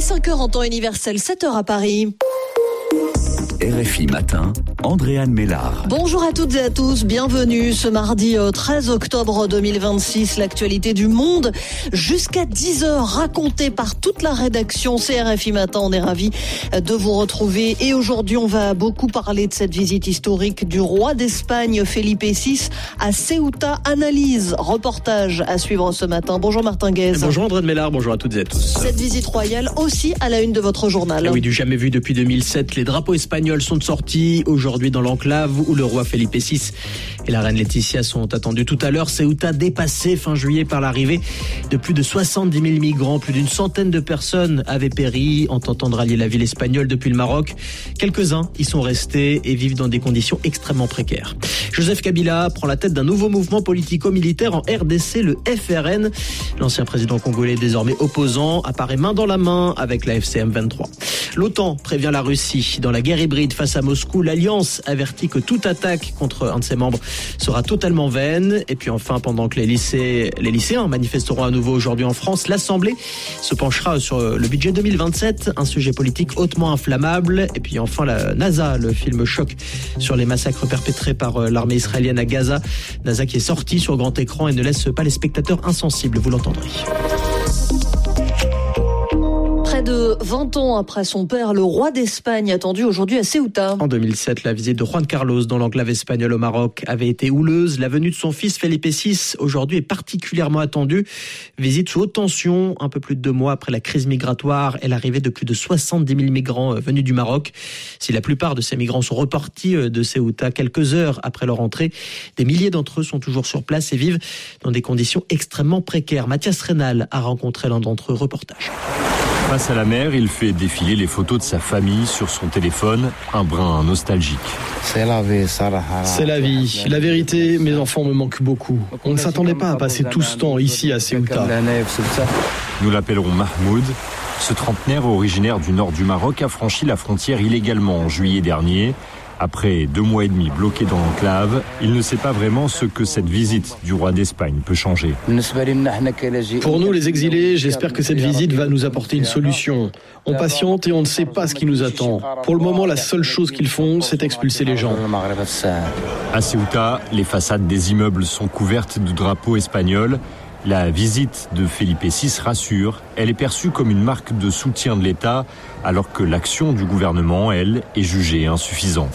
5h en temps universel, 7h à Paris. RFI Matin, Andréane Mélard. Bonjour à toutes et à tous, bienvenue ce mardi 13 octobre 2026, l'actualité du monde jusqu'à 10h racontée par toute la rédaction. C'est RFI Matin, on est ravis de vous retrouver et aujourd'hui on va beaucoup parler de cette visite historique du roi d'Espagne Felipe VI à Ceuta. Analyse, reportage à suivre ce matin. Bonjour Martin Guez. Bonjour Andréane Mélard, bonjour à toutes et à tous. Cette visite royale aussi à la une de votre journal. Oui, du jamais vu depuis 2007, les drapeaux espagnols sont sortis aujourd'hui dans l'enclave où le roi Felipe VI et la reine Laetitia sont attendus tout à l'heure. Ceuta dépassé fin juillet par l'arrivée de plus de 70 000 migrants. Plus d'une centaine de personnes avaient péri en tentant de rallier la ville espagnole depuis le Maroc. Quelques-uns y sont restés et vivent dans des conditions extrêmement précaires. Joseph Kabila prend la tête d'un nouveau mouvement politico-militaire en RDC, le FRN. L'ancien président congolais désormais opposant apparaît main dans la main avec la FCM 23. L'OTAN prévient la Russie. Dans la guerre hybride face à Moscou, l'Alliance avertit que toute attaque contre un de ses membres sera totalement vaine. Et puis enfin, pendant que les lycéens manifesteront à nouveau aujourd'hui en France, l'Assemblée se penchera sur le budget 2027, un sujet politique hautement inflammable. Et puis enfin, la NASA, le film choc sur les massacres perpétrés par l'armée israélienne à Gaza. NASA qui est sorti sur grand écran et ne laisse pas les spectateurs insensibles, vous l'entendrez. Près de 20 ans après son père, le roi d'Espagne attendu aujourd'hui à Ceuta. En 2007, la visite de Juan Carlos dans l'enclave espagnole au Maroc avait été houleuse. La venue de son fils Felipe VI aujourd'hui est particulièrement attendue. Visite sous haute tension, un peu plus de 2 mois après la crise migratoire et l'arrivée de plus de 70 000 migrants venus du Maroc. Si la plupart de ces migrants sont repartis de Ceuta quelques heures après leur entrée, des milliers d'entre eux sont toujours sur place et vivent dans des conditions extrêmement précaires. Mathias Reynal a rencontré l'un d'entre eux. Reportage. Face à la mer, il fait défiler les photos de sa famille sur son téléphone, un brin nostalgique. C'est la vie. La vérité, mes enfants me manquent beaucoup. On ne s'attendait pas à passer tout ce temps ici à Ceuta. Nous l'appellerons Mahmoud. Ce trentenaire originaire du nord du Maroc a franchi la frontière illégalement en juillet dernier. Après 2 mois et demi bloqué dans l'enclave, il ne sait pas vraiment ce que cette visite du roi d'Espagne peut changer. Pour nous, les exilés, j'espère que cette visite va nous apporter une solution. On patiente et on ne sait pas ce qui nous attend. Pour le moment, la seule chose qu'ils font, c'est expulser les gens. À Ceuta, les façades des immeubles sont couvertes de drapeaux espagnols. La visite de Felipe VI rassure, elle est perçue comme une marque de soutien de l'État, alors que l'action du gouvernement, elle, est jugée insuffisante.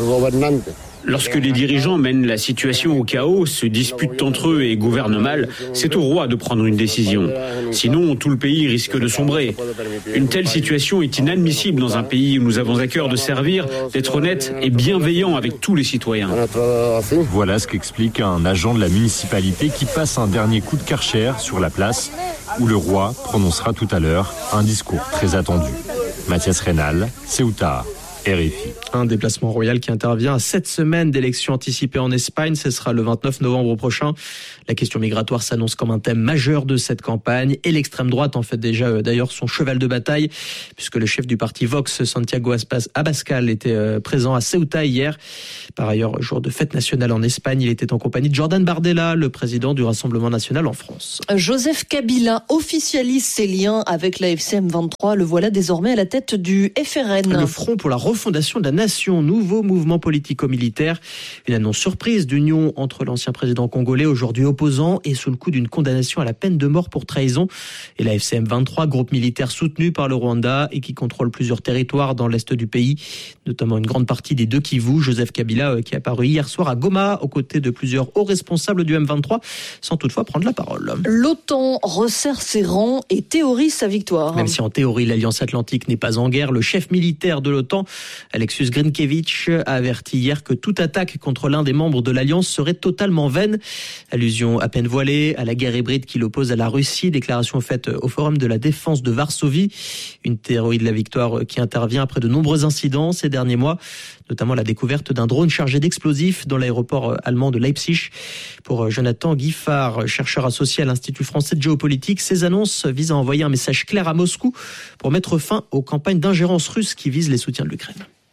Lorsque les dirigeants mènent la situation au chaos, se disputent entre eux et gouvernent mal, c'est au roi de prendre une décision. Sinon, tout le pays risque de sombrer. Une telle situation est inadmissible dans un pays où nous avons à cœur de servir, d'être honnêtes et bienveillants avec tous les citoyens. Voilà ce qu'explique un agent de la municipalité qui passe un dernier coup de Karcher sur la place où le roi prononcera tout à l'heure un discours très attendu. Mathias Reynal, Ceuta. RFI. Un déplacement royal qui intervient à 7 semaines d'élections anticipées en Espagne. Ce sera le 29 novembre prochain. La question migratoire s'annonce comme un thème majeur de cette campagne et l'extrême droite en fait déjà d'ailleurs son cheval de bataille puisque le chef du parti Vox, Santiago Abascal, était présent à Ceuta hier. Par ailleurs, jour de fête nationale en Espagne, il était en compagnie de Jordan Bardella, le président du Rassemblement national en France. Joseph Kabila officialise ses liens avec la FCM 23. Le voilà désormais à la tête du FRN. Le Front pour la refondation de la nation, nouveau mouvement politico-militaire. Une annonce surprise d'union entre l'ancien président congolais, aujourd'hui opposant, et sous le coup d'une condamnation à la peine de mort pour trahison. Et la FCM 23, groupe militaire soutenu par le Rwanda et qui contrôle plusieurs territoires dans l'est du pays, notamment une grande partie des 2 Kivu. Joseph Kabila qui est apparu hier soir à Goma aux côtés de plusieurs hauts responsables du M23 sans toutefois prendre la parole. L'OTAN resserre ses rangs et théorise sa victoire. Même si en théorie l'Alliance Atlantique n'est pas en guerre, le chef militaire de l'OTAN, Aleksius Grynkevich, a averti hier que toute attaque contre l'un des membres de l'Alliance serait totalement vaine. Allusion à peine voilée à la guerre hybride qui l'oppose à la Russie, déclaration faite au Forum de la défense de Varsovie. Une théorie de la victoire qui intervient après de nombreux incidents ces derniers mois, notamment la découverte d'un drone chargé d'explosifs dans l'aéroport allemand de Leipzig. Pour Jonathan Guiffard, chercheur associé à l'Institut français de géopolitique, ces annonces visent à envoyer un message clair à Moscou pour mettre fin aux campagnes d'ingérence russe qui visent les soutiens de l'Ukraine.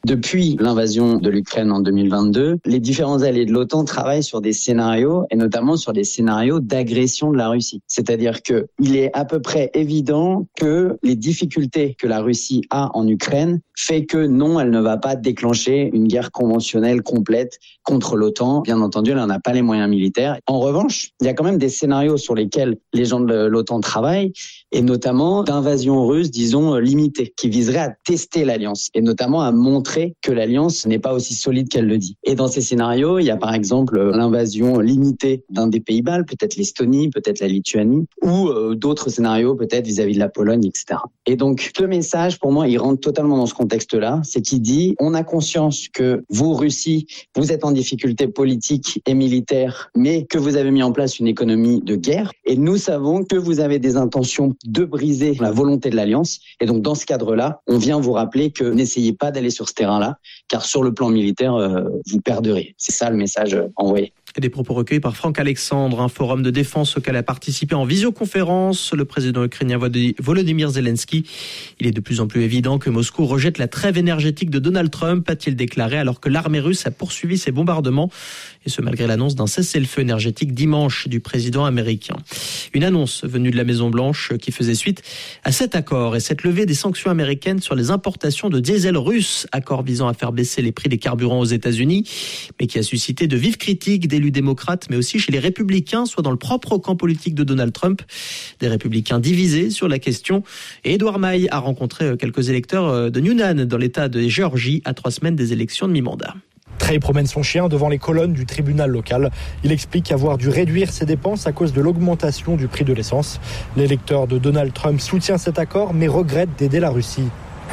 Depuis l'invasion de l'Ukraine en 2022, les différents alliés de l'OTAN travaillent sur des scénarios et notamment sur des scénarios d'agression de la Russie. C'est-à-dire que il est à peu près évident que les difficultés que la Russie a en Ukraine fait que non, elle ne va pas déclencher une guerre conventionnelle complète contre l'OTAN. Bien entendu, elle n'en a pas les moyens militaires. En revanche, il y a quand même des scénarios sur lesquels les gens de l'OTAN travaillent, et notamment d'invasion russe, disons, limitée, qui viserait à tester l'alliance, et notamment à montrer que l'alliance n'est pas aussi solide qu'elle le dit. Et dans ces scénarios, il y a par exemple l'invasion limitée d'un des pays baltes, peut-être l'Estonie, peut-être la Lituanie, ou d'autres scénarios peut-être vis-à-vis de la Pologne, etc. Et donc, le message, pour moi, il rentre totalement dans ce contexte-là, c'est qu'il dit, on a conscience que vous, Russie, vous êtes en difficulté politique et militaire, mais que vous avez mis en place une économie de guerre, et nous savons que vous avez des intentions de briser la volonté de l'Alliance, et donc dans ce cadre-là, on vient vous rappeler que n'essayez pas d'aller sur ce terrain-là, car sur le plan militaire, vous perdrez. C'est ça le message envoyé. Et des propos recueillis par Franck Alexandre, un forum de défense auquel a participé en visioconférence le président ukrainien Volodymyr Zelensky. Il est de plus en plus évident que Moscou rejette la trêve énergétique de Donald Trump, a-t-il déclaré, alors que l'armée russe a poursuivi ses bombardements, et ce malgré l'annonce d'un cessez-le-feu énergétique dimanche du président américain. Une annonce venue de la Maison-Blanche qui faisait suite à cet accord et cette levée des sanctions américaines sur les importations de diesel russe, accord visant à faire baisser les prix des carburants aux États-Unis, mais qui a suscité de vives critiques d'élus démocrates, mais aussi chez les républicains, soit dans le propre camp politique de Donald Trump. Des républicains divisés sur la question. Et Edouard Maille a rencontré quelques électeurs de Newnan, dans l'état de Géorgie, à 3 semaines des élections de mi-mandat. Trey promène son chien devant les colonnes du tribunal local. Il explique avoir dû réduire ses dépenses à cause de l'augmentation du prix de l'essence. L'électeur de Donald Trump soutient cet accord, mais regrette d'aider la Russie.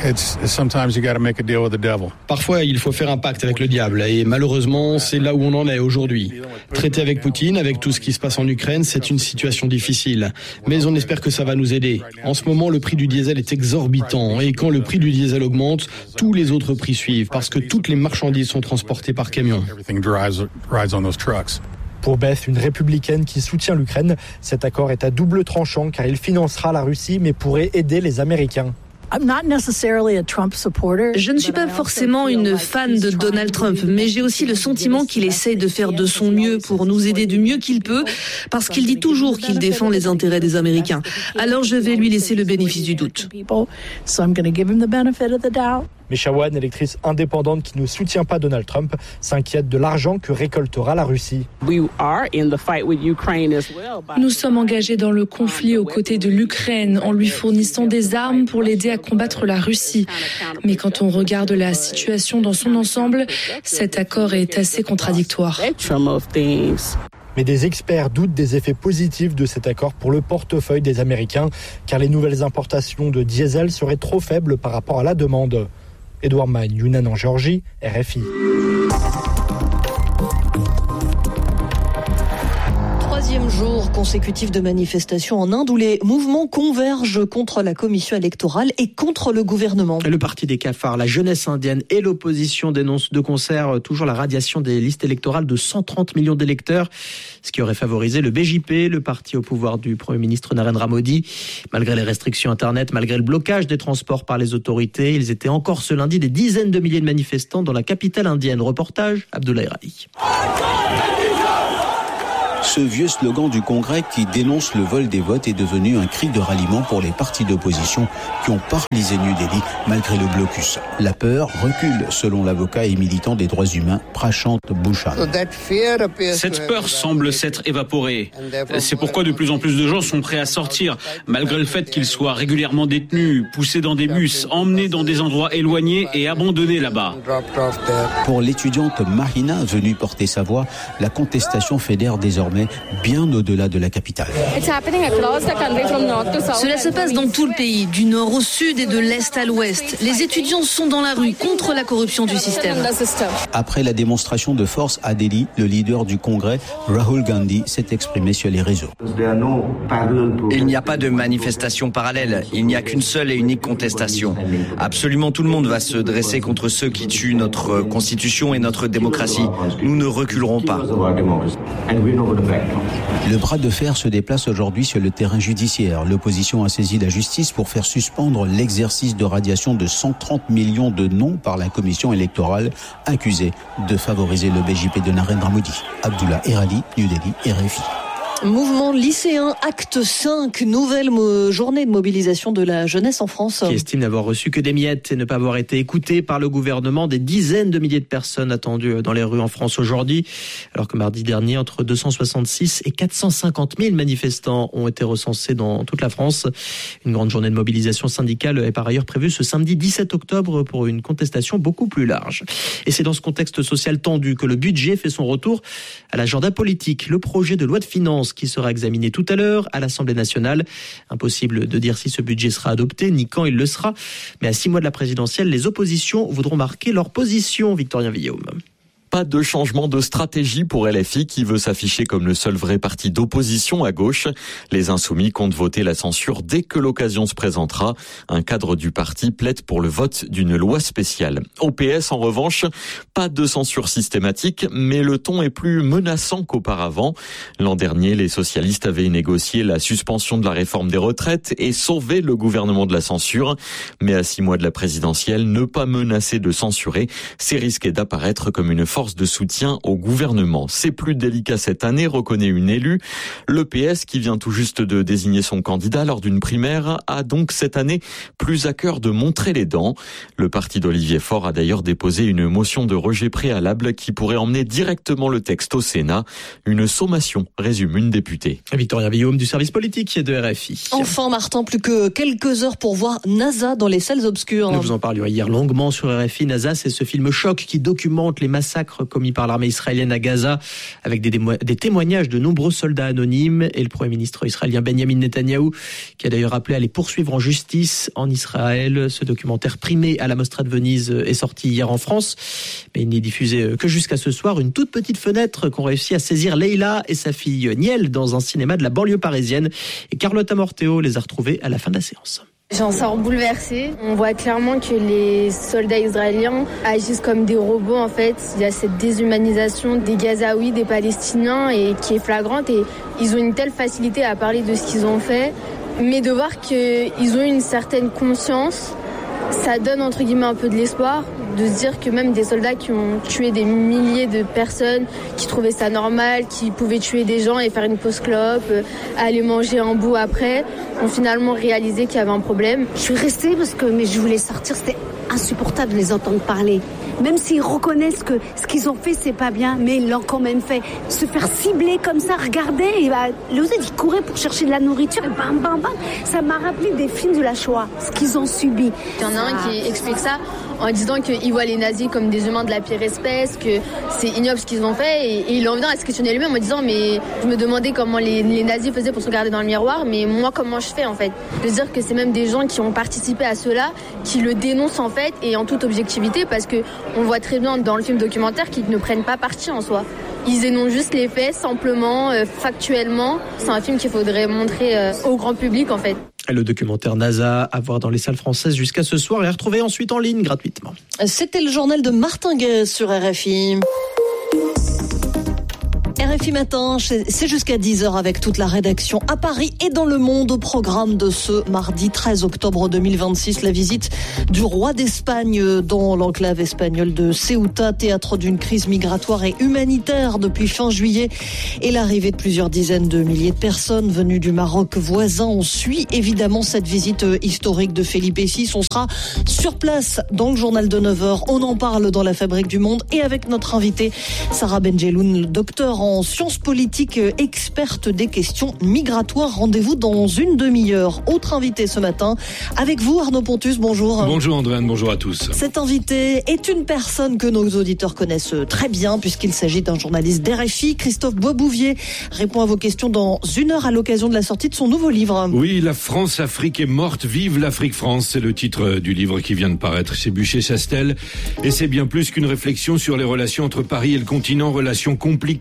Parfois, il faut faire un pacte avec le diable et malheureusement, c'est là où on en est aujourd'hui. Traiter avec Poutine, avec tout ce qui se passe en Ukraine, c'est une situation difficile. Mais on espère que ça va nous aider. En ce moment, le prix du diesel est exorbitant et quand le prix du diesel augmente, tous les autres prix suivent parce que toutes les marchandises sont transportées par camion. Pour Beth, une républicaine qui soutient l'Ukraine, cet accord est à double tranchant car il financera la Russie mais pourrait aider les Américains. Je ne suis pas forcément une fan de Donald Trump, mais j'ai aussi le sentiment qu'il essaye de faire de son mieux pour nous aider du mieux qu'il peut, parce qu'il dit toujours qu'il défend les intérêts des Américains. Alors je vais lui laisser le bénéfice du doute. Mais Shawan, électrice indépendante qui ne soutient pas Donald Trump, s'inquiète de l'argent que récoltera la Russie. Nous sommes engagés dans le conflit aux côtés de l'Ukraine en lui fournissant des armes pour l'aider à combattre la Russie. Mais quand on regarde la situation dans son ensemble, cet accord est assez contradictoire. Mais des experts doutent des effets positifs de cet accord pour le portefeuille des Américains, car les nouvelles importations de diesel seraient trop faibles par rapport à la demande. Edouard Magne, Newnan en Géorgie, RFI. Troisième jour consécutif de manifestations en Inde où les mouvements convergent contre la commission électorale et contre le gouvernement. Le parti des cafards, la jeunesse indienne et l'opposition dénoncent de concert toujours la radiation des listes électorales de 130 millions d'électeurs, ce qui aurait favorisé le BJP, le parti au pouvoir du Premier ministre Narendra Modi. Malgré les restrictions Internet, malgré le blocage des transports par les autorités, ils étaient encore ce lundi des dizaines de milliers de manifestants dans la capitale indienne. Reportage, Abdoulaye Rai. Ce vieux slogan du Congrès qui dénonce le vol des votes est devenu un cri de ralliement pour les partis d'opposition qui ont paralysé New Delhi malgré le blocus. La peur recule, selon l'avocat et militant des droits humains Prashant Bhushan. Cette peur semble s'être évaporée. C'est pourquoi de plus en plus de gens sont prêts à sortir, malgré le fait qu'ils soient régulièrement détenus, poussés dans des bus, emmenés dans des endroits éloignés et abandonnés là-bas. Pour l'étudiante Mahina, venue porter sa voix, la contestation fédère désormais bien au-delà de la capitale. Cela se passe dans tout le pays, du nord au sud et de l'est à l'ouest. Les étudiants sont dans la rue contre la corruption du système. Après la démonstration de force à Delhi, le leader du Congrès, Rahul Gandhi, s'est exprimé sur les réseaux. Il n'y a pas de manifestation parallèle, il n'y a qu'une seule et unique contestation. Absolument tout le monde va se dresser contre ceux qui tuent notre constitution et notre démocratie. Nous ne reculerons pas. Le bras de fer se déplace aujourd'hui sur le terrain judiciaire. L'opposition a saisi la justice pour faire suspendre l'exercice de radiation de 130 millions de noms par la commission électorale accusée de favoriser le BJP de Narendra Modi. Abdullah Erali, New Delhi, RFI. Mouvement lycéen, acte 5, nouvelle journée de mobilisation de la jeunesse en France. Qui estime n'avoir reçu que des miettes et ne pas avoir été écouté par le gouvernement. Des dizaines de milliers de personnes attendues dans les rues en France aujourd'hui. Alors que mardi dernier, entre 266 et 450 000 manifestants ont été recensés dans toute la France. Une grande journée de mobilisation syndicale est par ailleurs prévue ce samedi 17 octobre pour une contestation beaucoup plus large. Et c'est dans ce contexte social tendu que le budget fait son retour à l'agenda politique. Le projet de loi de finances qui sera examiné tout à l'heure à l'Assemblée nationale. Impossible de dire si ce budget sera adopté, ni quand il le sera. Mais à 6 mois de la présidentielle, les oppositions voudront marquer leur position. Victorien Villaume. Pas de changement de stratégie pour LFI qui veut s'afficher comme le seul vrai parti d'opposition à gauche. Les Insoumis comptent voter la censure dès que l'occasion se présentera. Un cadre du parti plaide pour le vote d'une loi spéciale. Au PS, en revanche, pas de censure systématique, mais le ton est plus menaçant qu'auparavant. L'an dernier, les socialistes avaient négocié la suspension de la réforme des retraites et sauvé le gouvernement de la censure. Mais à 6 mois de la présidentielle, ne pas menacer de censurer, c'est risquer d'apparaître comme une force de soutien au gouvernement. C'est plus délicat cette année, reconnaît une élue. Le PS, qui vient tout juste de désigner son candidat lors d'une primaire, a donc cette année plus à cœur de montrer les dents. Le parti d'Olivier Faure a d'ailleurs déposé une motion de rejet préalable qui pourrait emmener directement le texte au Sénat. Une sommation, résume une députée. Victorien Villaume du service politique de RFI. Enfin, Martin, plus que quelques heures pour voir NASA dans les salles obscures. Nous vous en parlions hier longuement sur RFI. NASA, c'est ce film choc qui documente les massacres commis par l'armée israélienne à Gaza, avec des témoignages de nombreux soldats anonymes, et le Premier ministre israélien Benjamin Netanyahou, qui a d'ailleurs appelé à les poursuivre en justice en Israël. Ce documentaire primé à la Mostra de Venise est sorti hier en France, mais il n'est diffusé que jusqu'à ce soir. Une toute petite fenêtre qu'ont réussi à saisir Leila et sa fille Niel dans un cinéma de la banlieue parisienne, et Carlotta Morteo les a retrouvés à la fin de la séance. J'en sors bouleversée. On voit clairement que les soldats israéliens agissent comme des robots en fait. Il y a cette déshumanisation des Gazaouis, des Palestiniens et qui est flagrante, et ils ont une telle facilité à parler de ce qu'ils ont fait. Mais de voir qu'ils ont une certaine conscience, ça donne entre guillemets un peu de l'espoir, de se dire que même des soldats qui ont tué des milliers de personnes, qui trouvaient ça normal, qui pouvaient tuer des gens et faire une pause clope, aller manger un bout après, ont finalement réalisé qu'il y avait un problème. Je suis restée parce que je voulais sortir, c'était insupportable de les entendre parler. Même s'ils reconnaissent que ce qu'ils ont fait, c'est pas bien, mais ils l'ont quand même fait. Se faire cibler comme ça, regarder, et l'autre, il courait pour chercher de la nourriture, et bam, bam, bam. Ça m'a rappelé des films de la Shoah, ce qu'ils ont subi. Il y en a un qui explique ça en disant qu'ils voient les nazis comme des humains de la pire espèce, que c'est ignoble ce qu'ils ont fait, et il en vient à se questionner lui-même en disant mais je me demandais comment les nazis faisaient pour se regarder dans le miroir, mais moi comment je fais en fait. De dire que c'est même des gens qui ont participé à cela, qui le dénoncent en fait, et en toute objectivité, parce que on voit très bien dans le film documentaire qu'ils ne prennent pas parti en soi. Ils énoncent juste les faits, simplement, factuellement. C'est un film qu'il faudrait montrer au grand public en fait. Le documentaire NASA à voir dans les salles françaises jusqu'à ce soir et à retrouver ensuite en ligne gratuitement. C'était le journal de Martin Guez sur RFI. RFI Matin, c'est jusqu'à 10h avec toute la rédaction à Paris et dans le monde. Au programme de ce mardi 13 octobre 2026, la visite du roi d'Espagne dans l'enclave espagnole de Ceuta, théâtre d'une crise migratoire et humanitaire depuis fin juillet, et l'arrivée de plusieurs dizaines de milliers de personnes venues du Maroc voisin. On suit évidemment cette visite historique de Felipe VI. On sera sur place dans le journal de 9h. On en parle dans la Fabrique du Monde et avec notre invitée Sarah Benjeloun, docteur en sciences politiques, experte des questions migratoires. Rendez-vous dans une demi-heure. Autre invité ce matin avec vous, Arnaud Pontus, bonjour. Bonjour Andréane, bonjour à tous. Cet invité est une personne que nos auditeurs connaissent très bien puisqu'il s'agit d'un journaliste d'RFI. Christophe Boisbouvier répond à vos questions dans une heure à l'occasion de la sortie de son nouveau livre. Oui, La France-Afrique est morte, vive l'Afrique-France, c'est le titre du livre qui vient de paraître chez Buchet-Chastel, et c'est bien plus qu'une réflexion sur les relations entre Paris et le continent, relations compliquées, passionnelles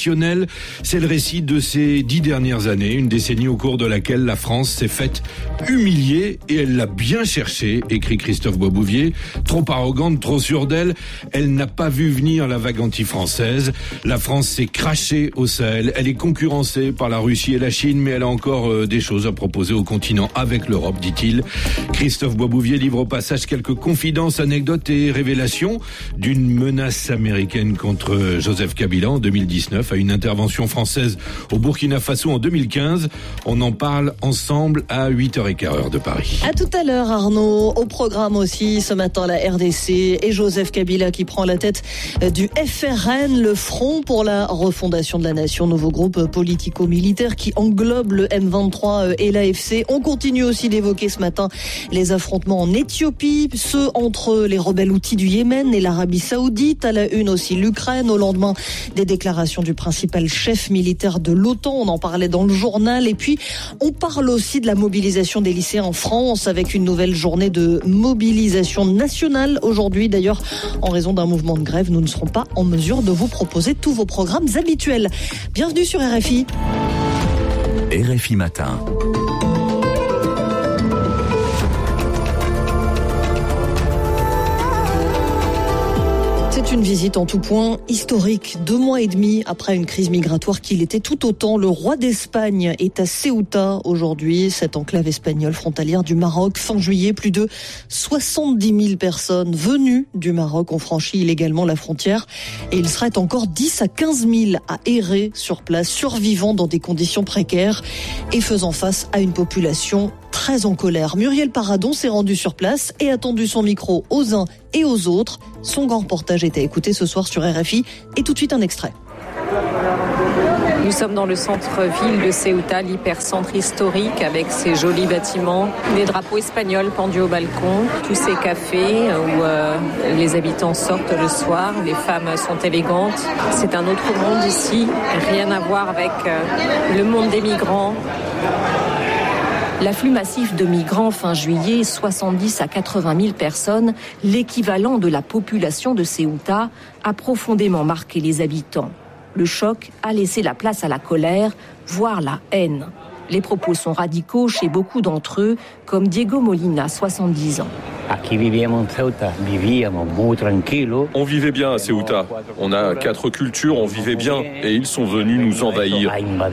passionnel. C'est le récit de ces 10 dernières années, une décennie au cours de laquelle la France s'est faite humilier et elle l'a bien cherché, écrit Christophe Boisbouvier. Trop arrogante, trop sûre d'elle, elle n'a pas vu venir la vague anti-française. La France s'est crachée au Sahel, elle est concurrencée par la Russie et la Chine, mais elle a encore des choses à proposer au continent avec l'Europe, dit-il. Christophe Boisbouvier livre au passage quelques confidences, anecdotes et révélations d'une menace américaine contre Joseph Kabila en 2019 à une intervention française au Burkina Faso en 2015. On en parle ensemble à 8h15 heure de Paris. À tout à l'heure Arnaud, au programme aussi ce matin la RDC et Joseph Kabila qui prend la tête du FRN, le Front pour la refondation de la nation, nouveau groupe politico-militaire qui englobe le M23 et l'AFC. On continue aussi d'évoquer ce matin les affrontements en Éthiopie, ceux entre les rebelles houthis du Yémen et l'Arabie Saoudite, à la une aussi l'Ukraine au lendemain des déclarations du principal chef militaire de l'OTAN, on en parlait dans le journal, et puis on parle aussi de la mobilisation des lycéens en France avec une nouvelle journée de mobilisation nationale aujourd'hui. D'ailleurs, en raison d'un mouvement de grève, nous ne serons pas en mesure de vous proposer tous vos programmes habituels. Bienvenue sur RFI. RFI Matin. C'est une visite en tout point historique. 2 mois et demi après une crise migratoire qui l'était tout autant, le roi d'Espagne est à Ceuta aujourd'hui, cette enclave espagnole frontalière du Maroc. Fin juillet, plus de 70 000 personnes venues du Maroc ont franchi illégalement la frontière et il serait encore 10 à 15 000 à errer sur place, survivant dans des conditions précaires et faisant face à une population très en colère. Muriel Paradon s'est rendue sur place et a tendu son micro aux uns et aux autres. Son grand reportage est à écouter ce soir sur RFI et tout de suite un extrait. Nous sommes dans le centre-ville de Ceuta, l'hypercentre historique avec ses jolis bâtiments, des drapeaux espagnols pendus au balcon, tous ces cafés où les habitants sortent le soir, les femmes sont élégantes. C'est un autre monde ici, rien à voir avec le monde des migrants. L'afflux massif de migrants fin juillet, 70 à 80 000 personnes, l'équivalent de la population de Ceuta, a profondément marqué les habitants. Le choc a laissé la place à la colère, voire la haine. Les propos sont radicaux chez beaucoup d'entre eux, comme Diego Molina, 70 ans. On vivait bien à Ceuta. On a 4 cultures, on vivait bien et ils sont venus nous envahir.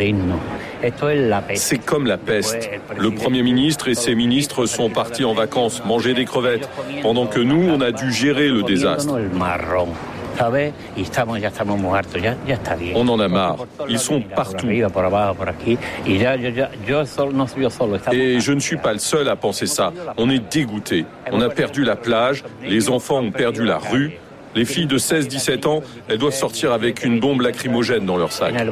C'est comme la peste. Le Premier ministre et ses ministres sont partis en vacances manger des crevettes, pendant que nous, on a dû gérer le désastre. On en a marre. Ils sont partout. Et je ne suis pas le seul à penser ça. On est dégoûtés. On a perdu la plage, les enfants ont perdu la rue. Les filles de 16-17 ans, elles doivent sortir avec une bombe lacrymogène dans leur sac.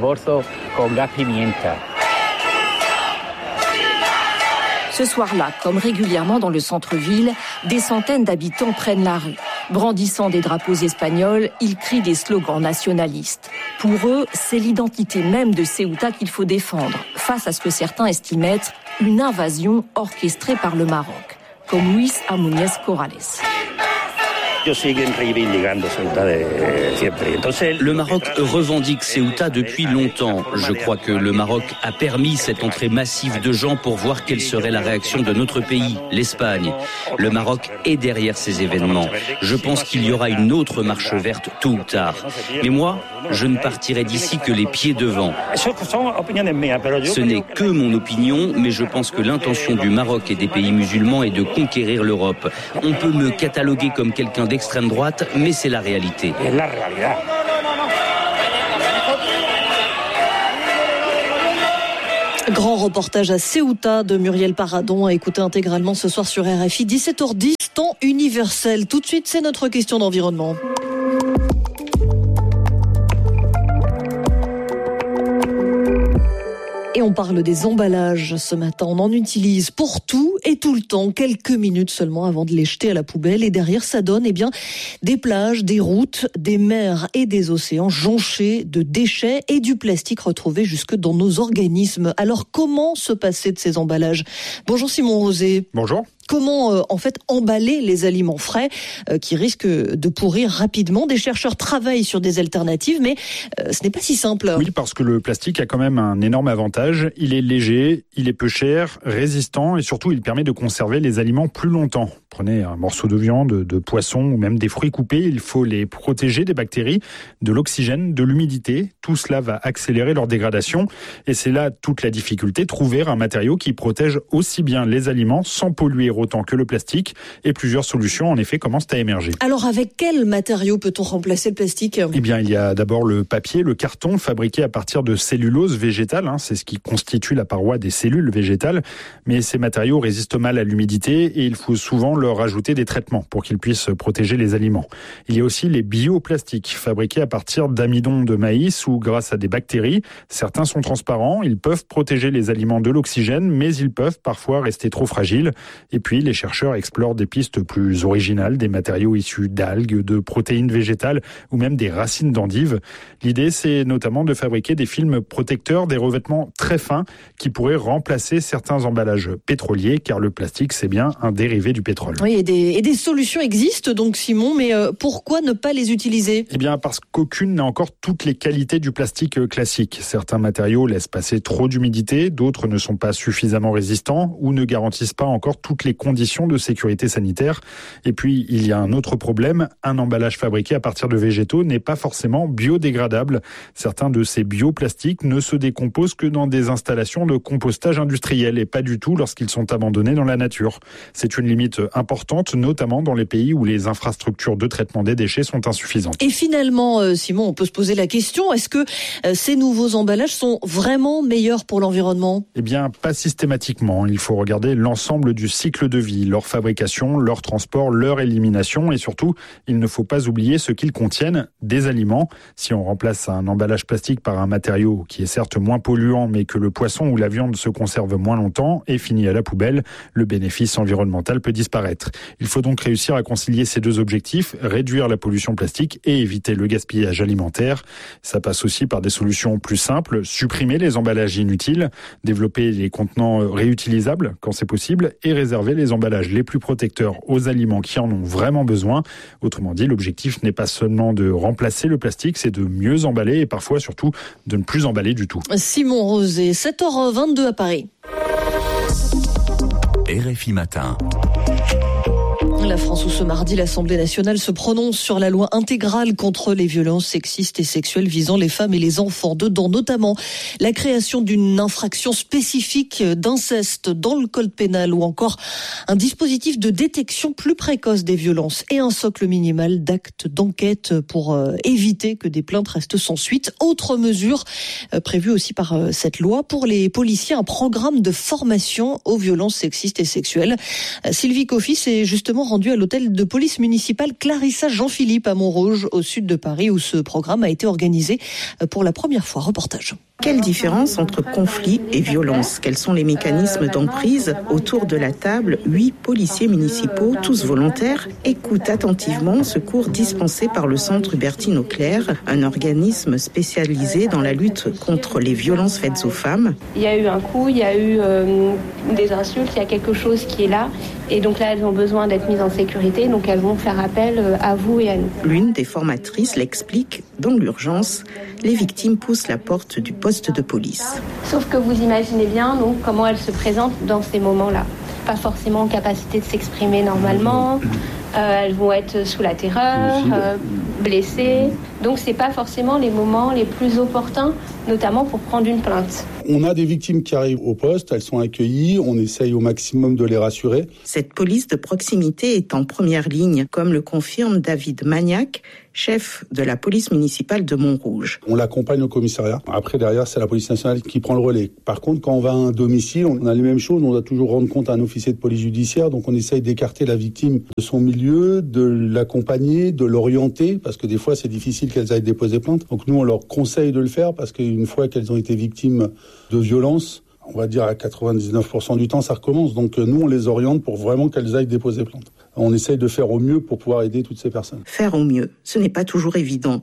Ce soir-là, comme régulièrement dans le centre-ville, des centaines d'habitants prennent la rue. Brandissant des drapeaux espagnols, ils crient des slogans nationalistes. Pour eux, c'est l'identité même de Ceuta qu'il faut défendre, face à ce que certains estiment être une invasion orchestrée par le Maroc, comme Luis Amúñez Corrales. Le Maroc revendique Ceuta depuis longtemps. Je crois que le Maroc a permis cette entrée massive de gens pour voir quelle serait la réaction de notre pays, l'Espagne. Le Maroc est derrière ces événements. Je pense qu'il y aura une autre marche verte tôt ou tard. Mais moi, je ne partirai d'ici que les pieds devant. Ce n'est que mon opinion, mais je pense que l'intention du Maroc et des pays musulmans est de conquérir l'Europe. On peut me cataloguer comme quelqu'un d'extrême droite, mais c'est la réalité. Grand reportage à Ceuta de Muriel Paradon à écouter intégralement ce soir sur RFI. 17h10, temps universel. Tout de suite, c'est notre question d'environnement. Et on parle des emballages ce matin. On en utilise pour tout et tout le temps, quelques minutes seulement avant de les jeter à la poubelle. Et derrière, ça donne des plages, des routes, des mers et des océans jonchés de déchets et du plastique retrouvé jusque dans nos organismes. Alors, comment se passer de ces emballages ? Bonjour Simon Rosé. Bonjour. Comment en fait emballer les aliments frais qui risquent de pourrir rapidement. Des chercheurs travaillent sur des alternatives, mais ce n'est pas si simple. Oui, parce que le plastique a quand même un énorme avantage. Il est léger, il est peu cher, résistant et surtout il permet de conserver les aliments plus longtemps. Prenez un morceau de viande, de poisson ou même des fruits coupés, il faut les protéger des bactéries, de l'oxygène, de l'humidité. Tout cela va accélérer leur dégradation et c'est là toute la difficulté, trouver un matériau qui protège aussi bien les aliments sans polluer autant que le plastique, et plusieurs solutions en effet commencent à émerger. Alors avec quel matériau peut-on remplacer le plastique ? Eh bien il y a d'abord le papier, le carton fabriqué à partir de cellulose végétale, c'est ce qui constitue la paroi des cellules végétales, mais ces matériaux résistent mal à l'humidité et il faut souvent leur ajouter des traitements pour qu'ils puissent protéger les aliments. Il y a aussi les bioplastiques fabriqués à partir d'amidon de maïs ou grâce à des bactéries. Certains sont transparents, ils peuvent protéger les aliments de l'oxygène, mais ils peuvent parfois rester trop fragiles. Et puis les chercheurs explorent des pistes plus originales, des matériaux issus d'algues, de protéines végétales ou même des racines d'endives. L'idée, c'est notamment de fabriquer des films protecteurs, des revêtements très fins qui pourraient remplacer certains emballages pétroliers, car le plastique, c'est bien un dérivé du pétrole. Oui, et des solutions existent donc, Simon, mais pourquoi ne pas les utiliser ? Eh bien, parce qu'aucune n'a encore toutes les qualités du plastique classique. Certains matériaux laissent passer trop d'humidité, d'autres ne sont pas suffisamment résistants ou ne garantissent pas encore toutes les conditions de sécurité sanitaire. Et puis, il y a un autre problème, un emballage fabriqué à partir de végétaux n'est pas forcément biodégradable. Certains de ces bioplastiques ne se décomposent que dans des installations de compostage industriel et pas du tout lorsqu'ils sont abandonnés dans la nature. C'est une limite importante, notamment dans les pays où les infrastructures de traitement des déchets sont insuffisantes. Et finalement, Simon, on peut se poser la question, est-ce que ces nouveaux emballages sont vraiment meilleurs pour l'environnement ? Eh bien, pas systématiquement. Il faut regarder l'ensemble du cycle de vie, leur fabrication, leur transport, leur élimination et surtout, il ne faut pas oublier ce qu'ils contiennent, des aliments. Si on remplace un emballage plastique par un matériau qui est certes moins polluant mais que le poisson ou la viande se conserve moins longtemps et finit à la poubelle, le bénéfice environnemental peut disparaître. Il faut donc réussir à concilier ces deux objectifs, réduire la pollution plastique et éviter le gaspillage alimentaire. Ça passe aussi par des solutions plus simples, supprimer les emballages inutiles, développer les contenants réutilisables quand c'est possible et réserver les emballages les plus protecteurs aux aliments qui en ont vraiment besoin. Autrement dit, l'objectif n'est pas seulement de remplacer le plastique, c'est de mieux emballer et parfois surtout de ne plus emballer du tout. Simon Rosé, 7h22 à Paris. RFI Matin. La France où ce mardi, l'Assemblée nationale se prononce sur la loi intégrale contre les violences sexistes et sexuelles visant les femmes et les enfants. Dedans, notamment, la création d'une infraction spécifique d'inceste dans le code pénal ou encore un dispositif de détection plus précoce des violences et un socle minimal d'actes d'enquête pour éviter que des plaintes restent sans suite. Autre mesure prévue aussi par cette loi pour les policiers, un programme de formation aux violences sexistes et sexuelles. Sylvie Coffy s'est justement rendue à l'hôtel de police municipale Clarissa Jean-Philippe à Montrouge, au sud de Paris, où ce programme a été organisé pour la première fois. Reportage. Quelle différence entre conflit et violence ? Quels sont les mécanismes d'emprise ? Autour de la table, 8 policiers municipaux, tous volontaires, écoutent attentivement ce cours dispensé par le Centre Hubertine Auclair, un organisme spécialisé dans la lutte contre les violences faites aux femmes. Il y a eu un coup, il y a eu des insultes, il y a quelque chose qui est là. Et donc là, elles ont besoin d'être mises en sécurité, donc elles vont faire appel à vous et à nous. L'une des formatrices l'explique, dans l'urgence, les victimes poussent la porte du poste de police. Sauf que vous imaginez bien donc comment elles se présentent dans ces moments-là. Pas forcément en capacité de s'exprimer normalement, elles vont être sous la terreur, blessées. Donc c'est pas forcément les moments les plus opportuns, notamment pour prendre une plainte. On a des victimes qui arrivent au poste, elles sont accueillies, on essaye au maximum de les rassurer. Cette police de proximité est en première ligne, comme le confirme David Magnac, chef de la police municipale de Montrouge. On l'accompagne au commissariat. Après, derrière, c'est la police nationale qui prend le relais. Par contre, quand on va à un domicile, on a les mêmes choses. On doit toujours rendre compte à un officier de police judiciaire. Donc, on essaye d'écarter la victime de son milieu, de l'accompagner, de l'orienter, parce que des fois, c'est difficile qu'elles aillent déposer plainte. Donc, nous, on leur conseille de le faire, parce qu'une fois qu'elles ont été victimes de violences, on va dire à 99% du temps, ça recommence. Donc, nous, on les oriente pour vraiment qu'elles aillent déposer plainte. On essaye de faire au mieux pour pouvoir aider toutes ces personnes. Faire au mieux, ce n'est pas toujours évident.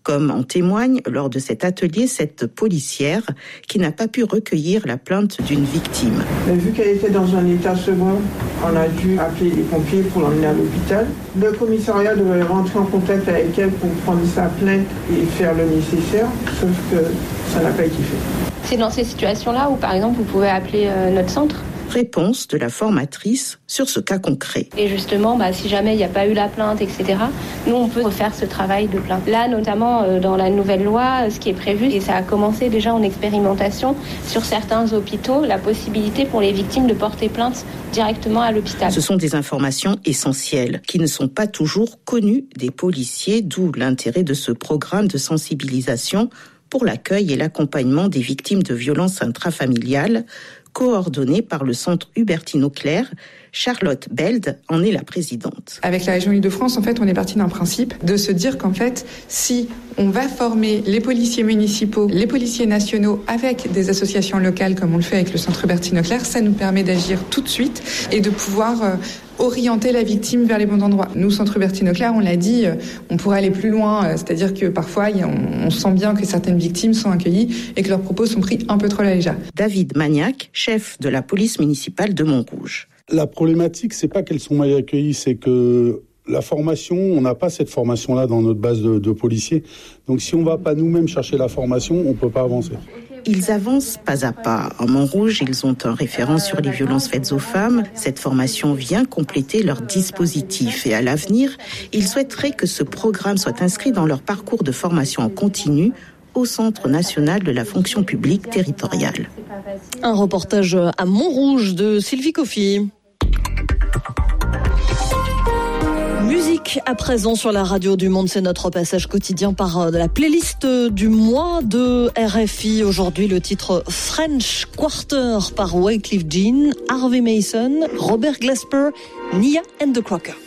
Comme en témoigne lors de cet atelier cette policière qui n'a pas pu recueillir la plainte d'une victime. Mais vu qu'elle était dans un état second, on a dû appeler les pompiers pour l'emmener à l'hôpital. Le commissariat devait rentrer en contact avec elle pour prendre sa plainte et faire le nécessaire, sauf que ça n'a pas été fait. C'est dans ces situations-là où, par exemple, vous pouvez appeler notre centre. Réponse de la formatrice sur ce cas concret. Et justement, si jamais il n'y a pas eu la plainte, etc., nous, on peut refaire ce travail de plainte. Là, notamment dans la nouvelle loi, ce qui est prévu, et ça a commencé déjà en expérimentation sur certains hôpitaux, la possibilité pour les victimes de porter plainte directement à l'hôpital. Ce sont des informations essentielles qui ne sont pas toujours connues des policiers, d'où l'intérêt de ce programme de sensibilisation pour l'accueil et l'accompagnement des victimes de violences intrafamiliales, coordonné par le centre Hubertine Auclair. Charlotte Beld en est la présidente. Avec la région Île-de-France, en fait, on est parti d'un principe de se dire qu'en fait, si on va former les policiers municipaux, les policiers nationaux avec des associations locales, comme on le fait avec le centre Hubertine Auclair, ça nous permet d'agir tout de suite et de pouvoir orienter la victime vers les bons endroits. Nous, centre Hubertine Auclair, on l'a dit, on pourrait aller plus loin, c'est-à-dire que parfois, on sent bien que certaines victimes sont accueillies et que leurs propos sont pris un peu trop à la légère. David Magnac, chef de la police municipale de Montrouge. La problématique, c'est pas qu'elles sont mal accueillies, c'est que la formation, on n'a pas cette formation-là dans notre base de policiers. Donc si on va pas nous-mêmes chercher la formation, on peut pas avancer. Ils avancent pas à pas. En Montrouge, ils ont un référent sur les violences faites aux femmes. Cette formation vient compléter leur dispositif. Et à l'avenir, ils souhaiteraient que ce programme soit inscrit dans leur parcours de formation en continu au Centre national de la fonction publique territoriale. Un reportage à Montrouge de Sylvie Coffy. Musique à présent sur la radio du Monde, c'est notre passage quotidien par la playlist du mois de RFI. Aujourd'hui, le titre French Quarter par Wyclef Jean, Harvey Mason, Robert Glasper, Nia and the Cracker.